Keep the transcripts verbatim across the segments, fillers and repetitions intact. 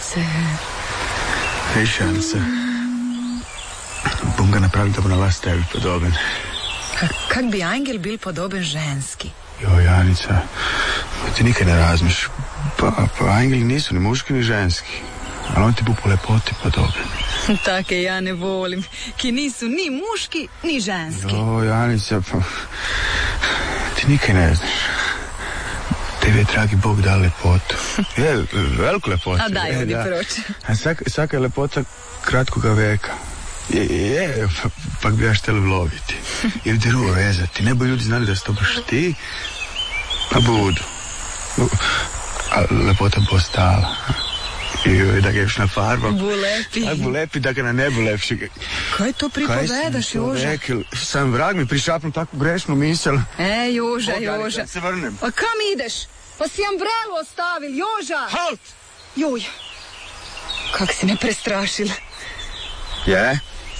se. Viš, Janica. Bom ga napraviti, da bo na vas tebi podoben. Kak bi angel bil podoben ženski? Jo, Janica, ti nikaj ne razmiš. Pa, pa angeli nisu ni muški, ni ženski. Ali on ti bo po lepoti podoben. Take ja ne volim, ki nisu ni muški, ni ženski. Jo, Janica, pa... Ti nikaj ne znaš. Tebi je, dragi Bog, da lepotu. Je, veliku lepotu. A daj, odi proč. A svaka, svaka je lepota kratkoga veka. Je, je, pa, pa bi ja šteli vloviti. Ili drvo rezati. Ne bi ljudi znali da si to baš ti. Pa budu. A lepota bo ostala. I da ga još na farbam. Bulepi. Tak bulepi, da ga na nebu lepši. Kaj to pripovedaš, Joža? Sam vrag mi prišapnu takvu grešnu misel. E, Joža, Boga, Joža. da se vrnem. Pa kam ideš? Pa si ambrelu ostavil, Joža. Halt! Joj, kak si me prestrašila. Je?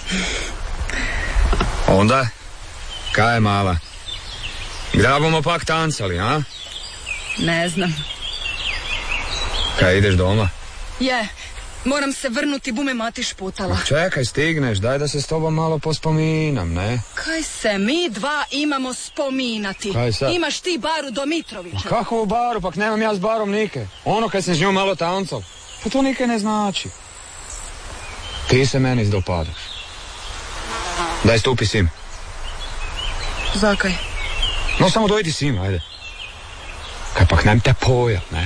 Onda? Kaj je mala? Gdje bomo pak tancali, a? Ne znam. Kaj, ideš doma? Je, moram se vrnuti, bume mati šputala. Čekaj, stigneš, daj da se s tobom malo pospominam, ne? Kaj se mi dva imamo spominati? Kaj sad? Imaš ti Baru Domitrovića. Ma kako u baru, pak nemam ja s Barom nike. Ono kad sam s njom malo tancao, pa to nike ne znači. Ti se meni dopadaš. Daj stupi sim. Zakaj? No samo dojdi sim, ajde. Kaj pak nem te pojel, ne?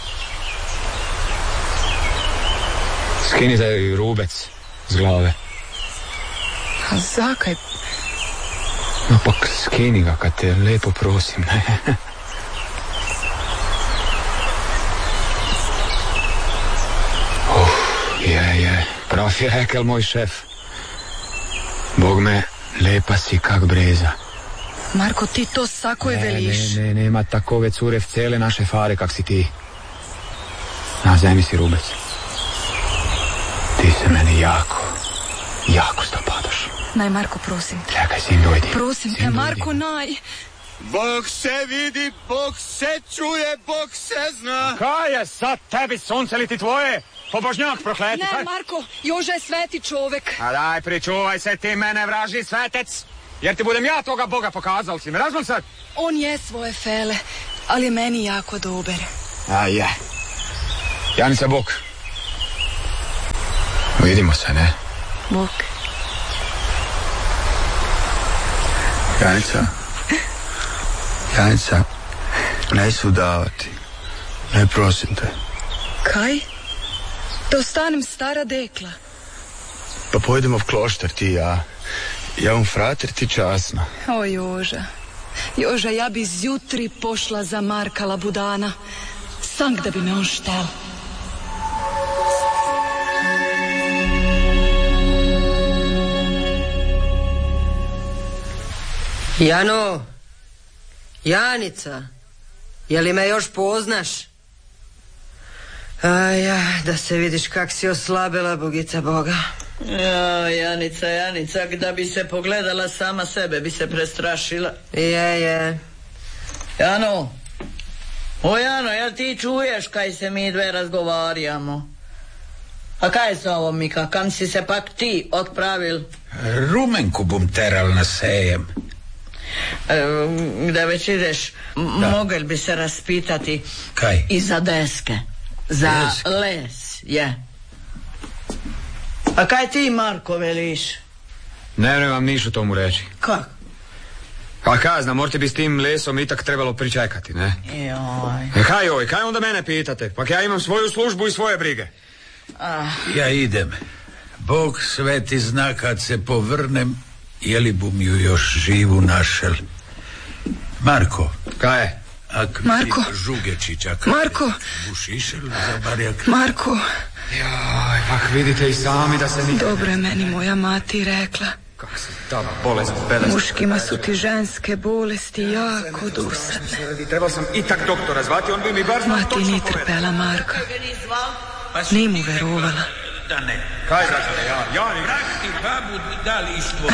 Skini taj rubec s glave. A zakaj? No pak skini ga kad te lepo prosim, ne? Uf, je, je, prav je rekel moj šef. Bog me, lepa si kak breza. Marko, ti to sakoj ne, veliš. Ne, ne, nema takove cure v cele naše fare kak si ti. Na zemlji si rubec. Ti se meni jako, jako dopadaš. Naj, Marko, prosim te. Čekaj, sin, dojdi. Prosim te, Marko, naj. Bog se vidi, Bog se čuje, Bog se zna. Kaj je sad tebi, sunce li ti tvoje? Pobožnjak prokleti. Ne, Marko, Joža je sveti čovek. A daj, pričuvaj se ti mene, vraži svetec. Jer ti budem ja toga Boga pokazal, si me razum sad? On je svoje fele, ali je meni jako dober. A je. Janica, Bog. Vidimo se, ne? Bog. Janica. Janica. Ne se udavati. Ne, prosim te. Kaj? Da ostanem stara dekla. Pa pojdemo v kloštar ti i ja. Ja vam frater, ti časno. O, Joža. Joža, ja bi zjutri pošla za Marka Labudana. Sank da bi me on štel. Jano, Janica, je li me još poznaš? A ja, da se vidiš kak si oslabila, Bogica Boga. Ja, Janica, Janica, da bi se pogledala sama sebe, bi se prestrašila. Je, je. Jano, o Jano, jel ti čuješ kaj se mi dve razgovarjamo? A kaj s ovom, Mika, kam si se pak ti otpravil? Rumenku bom teral na sejem. E, gde već ideš, mogel bi se raspitati. Kaj? I za deske. Za deske. Les, je. A kaj ti, Marko, veliš? Ne vrem vam niš o tomu reći. Kako? Pa kaj znam, morate bi s tim lesom itak trebalo pričekati, ne? Joj. E kaj joj, kaj onda mene pitate? Pak ja imam svoju službu i svoje brige. Ah. Ja idem. Bog sveti zna kad se povrnem, je li bum ju još živu našel. Marko. Kaj je? Ak Marko. Žugečića. Marko. Buš išel za barjak. Marko. Joj, pak vidite i sami da se nikad... Dobro je meni moja mati rekla. Kak se ta bolest belest... Muškima su ti ženske bolesti jako dosadne. Trebao sam itak doktora zvati, on bi mi bar znao Mati točno ni povedati. trpela Marka. Ni mu verovala. Da ne. Kaj znači da ja? Ja ni... Prakti babu dalištvo.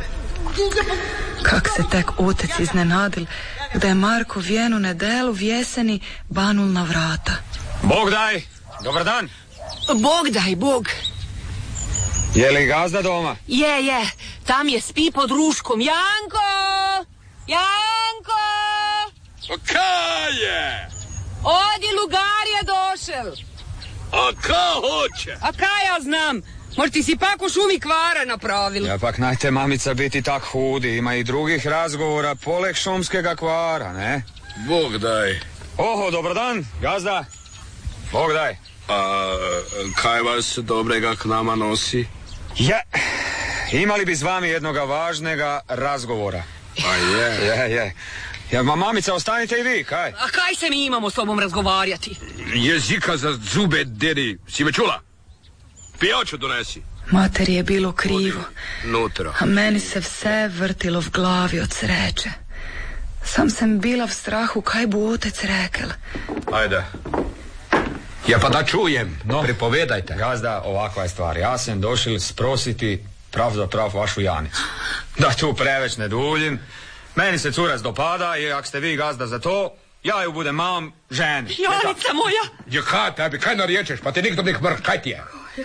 Kak se tek otec iznenadil, da je Marko vjenu nedelu v jeseni banul na vrata. Bog daj, dobar dan. Bog daj, Bog. Je li gazda doma? Je, je. Tam je, spi pod ruškom. Janko! Janko! Kaj je? Odi, lugar je došel. A ka hoće? A kaj ja znam? Možda ti si pak u šumi kvara napravili. Ja pak najte mamica biti tak hudi. Ima i drugih razgovora poleg šumskega kvara, ne? Bog daj. Oho, dobar dan, gazda. Bog daj. A kaj vas dobrega k nama nosi? Je, imali bi s vami jednoga važnega razgovora. A je? Je, je. Ja, ma mamica, ostanite i vi, kaj? A kaj se mi imamo s tobom razgovarjati? Jezika za zube, dedi. Si me čula? Pijaču donesi. Materi je bilo krivo. Nutra. A meni se vse vrtilo v glavi od sreče. Sam sem bila v strahu, kaj bo otec rekel. Ajde. Ja pa da čujem, no, pripovedajte. Gazda, ovakva je stvar. Ja sam došel sprositi prav za prav vašu Janicu. Da tu preveć ne duljim. Meni se curac dopada i ako ste vi gazda za to, ja ju budem mam ženi. Janica moja! Ja kaj tebi, kaj nariječeš, pa ti nikdo nek mrš, kaj ti je?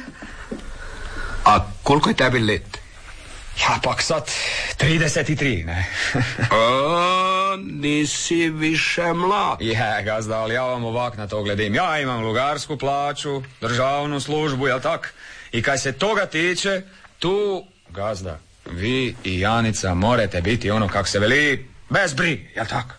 A koliko je tebi let? Ja pak sad trideset tri, ne? A, nisi više mlad. Je, gazda, ali ja vam ovak na to gledim. Ja imam lugarsku plaću, državnu službu, jel tak? I kaj se toga tiče, tu, gazda, vi i Janica morate biti ono kak se veli, bez bri, jel tak?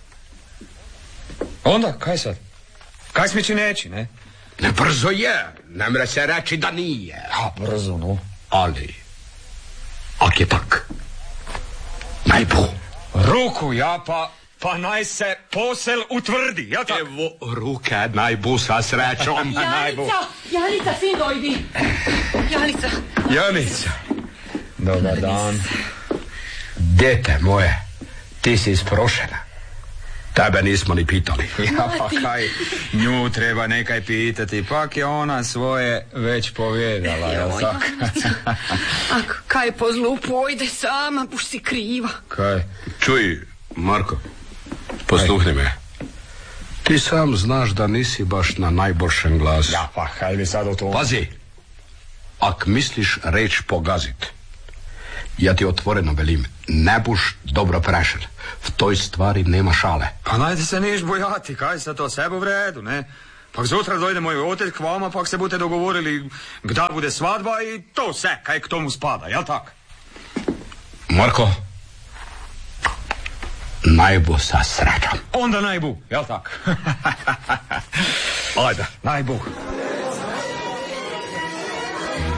Onda, kaj sad? Kaj smići neći, ne? Ne, brzo je, ne mre se reći da nije. A, brzo, no. Ali, ak je tak, najbu. Ruku ja pa, pa naj se posel utvrdi, jel tak? Evo ruke, najbu sa srećom. Janica, Janica, sin dojdi. Janica. Janica. Dobar dan. Dete moje, ti si isprošena. Tebe nismo ni pitali. Ja pa kaj, nju treba nekaj pitati, pak je ona svoje već povjedala, jel tak? A kaj po zlu pojde sama, buš si kriva. Kaj? Čuj, Marko, posluhni me. Ti sam znaš da nisi baš na najboljšem glasu. Ja pa kaj bi sad o to... Pazi, ak misliš reč pogazit, ja ti otvoreno velim, ne buš dobro prešel. V toj stvari nema šale. Pa najde se niš bojati, kaj se to sebe v redu, ne? Pak zutra dojde moj otac k vama, pak se budete dogovorili gda bude svadba i to se, kaj k tomu spada, jel tak? Marko, najbu sa srećom. Onda najbu, jel tak? Ajde. Najbu.